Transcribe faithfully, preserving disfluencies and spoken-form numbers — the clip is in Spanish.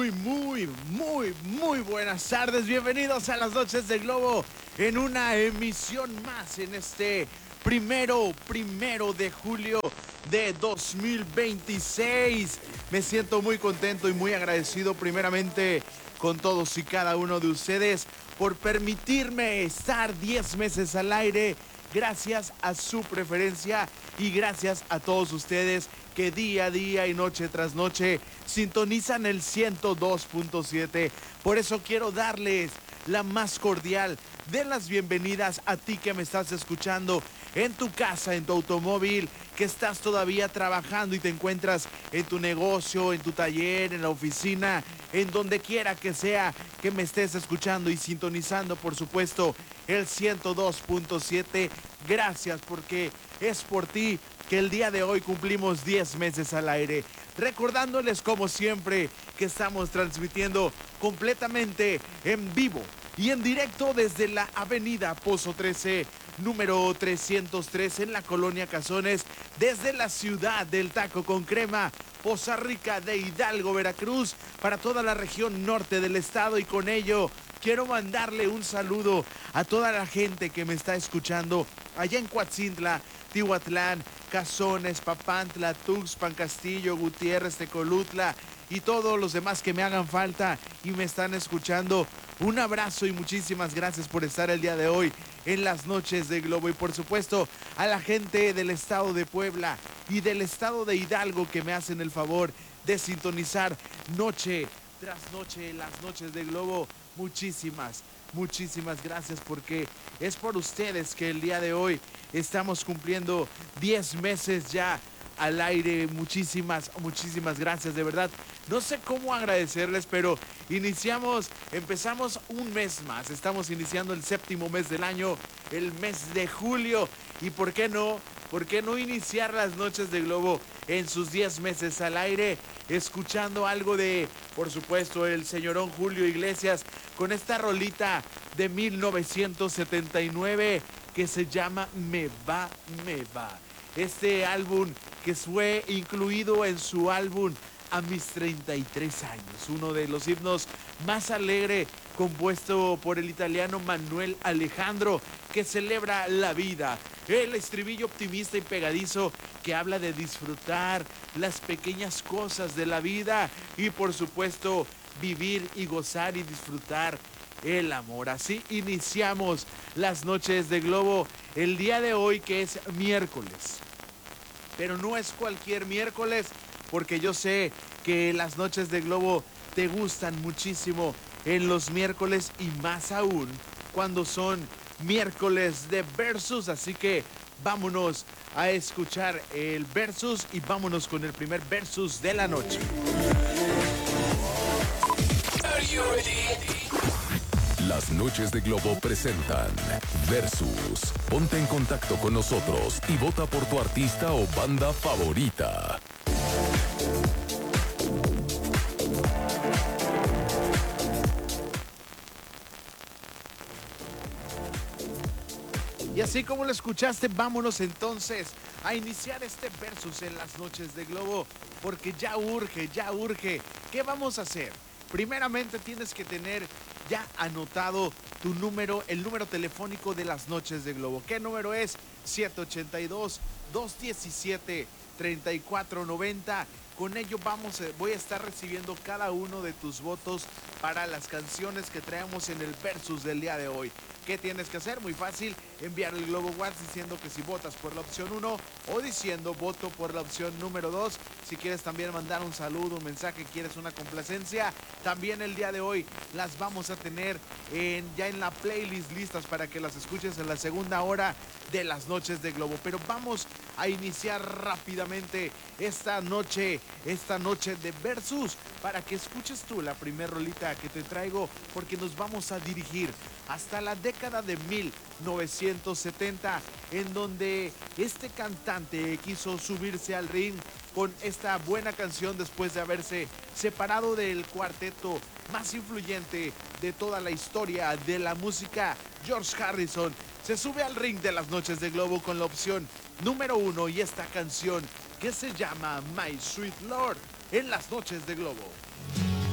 muy, muy, muy, muy buenas tardes. Bienvenidos a las noches de Globo en una emisión más en este primero, primero de julio de dos mil veintiséis. Me siento muy contento y muy agradecido primeramente con todos y cada uno de ustedes por permitirme estar diez meses al aire. Gracias a su preferencia y gracias a todos ustedes que día a día y noche tras noche sintonizan el ciento dos punto siete. Por eso quiero darles la más cordial de las bienvenidas a ti que me estás escuchando en tu casa, en tu automóvil, que estás todavía trabajando y te encuentras en tu negocio, en tu taller, en la oficina, en donde quiera que sea que me estés escuchando y sintonizando, por supuesto, el ciento dos punto siete. Gracias, porque es por ti que el día de hoy cumplimos diez meses al aire. Recordándoles, como siempre, que estamos transmitiendo completamente en vivo y en directo desde la avenida Pozo trece, número trescientos tres, en la colonia Cazones, desde la ciudad del taco con crema, Poza Rica de Hidalgo, Veracruz, para toda la región norte del estado. Y con ello quiero mandarle un saludo a toda la gente que me está escuchando allá en Coatzintla, Tihuatlán, Cazones, Papantla, Tuxpan, Castillo, Gutiérrez, Tecolutla y todos los demás que me hagan falta y me están escuchando. Un abrazo y muchísimas gracias por estar el día de hoy en las noches de Globo. Y por supuesto a la gente del estado de Puebla y del estado de Hidalgo que me hacen el favor de sintonizar noche tras noche en las noches de Globo. Muchísimas, muchísimas gracias, porque es por ustedes que el día de hoy estamos cumpliendo diez meses ya al aire. Muchísimas, muchísimas gracias, de verdad. No sé cómo agradecerles, pero iniciamos, empezamos un mes más. Estamos iniciando el séptimo mes del año, el mes de julio. Y por qué no, por qué no iniciar las noches de Globo en sus diez meses al aire, escuchando algo de, por supuesto, el señorón Julio Iglesias, con esta rolita de mil novecientos setenta y nueve que se llama Me Va, Me Va. Este álbum que fue incluido en su álbum A Mis treinta y tres años, uno de los himnos más alegre, compuesto por el italiano Manuel Alejandro, que celebra la vida. El estribillo optimista y pegadizo que habla de disfrutar las pequeñas cosas de la vida y, por supuesto, vivir y gozar y disfrutar el amor. Así iniciamos las noches de Globo el día de hoy, que es miércoles. Pero no es cualquier miércoles, porque yo sé que las noches de Globo te gustan muchísimo en los miércoles, y más aún cuando son miércoles de versus. Así que vámonos a escuchar el versus y vámonos con el primer versus de la noche. Las noches de Globo presentan Versus. Ponte en contacto con nosotros y vota por tu artista o banda favorita. Y así como lo escuchaste, vámonos entonces a iniciar este versus en las noches de Globo, porque ya urge, ya urge. ¿Qué vamos a hacer? Primeramente tienes que tener ya anotado tu número, el número telefónico de las noches de Globo. ¿Qué número es? siete ocho dos, dos uno siete, tres cuatro nueve cero. Con ello vamos, voy a estar recibiendo cada uno de tus votos para las canciones que traemos en el versus del día de hoy. ¿Qué tienes que hacer? Muy fácil, enviar el Globo WhatsApp diciendo que si votas por la opción uno o diciendo voto por la opción número dos. Si quieres también mandar un saludo, un mensaje, quieres una complacencia, también el día de hoy las vamos a tener en, ya en la playlist listas para que las escuches en la segunda hora de las noches de Globo. Pero vamos a iniciar rápidamente esta noche, esta noche de versus, para que escuches tú la primer rolita que te traigo, porque nos vamos a dirigir hasta la década de mil novecientos setenta, en donde este cantante quiso subirse al ring con esta buena canción después de haberse separado del cuarteto más influyente de toda la historia de la música, George Harrison. Se sube al ring de las noches de Globo con la opción número uno y esta canción que se llama My Sweet Lord en las noches de Globo.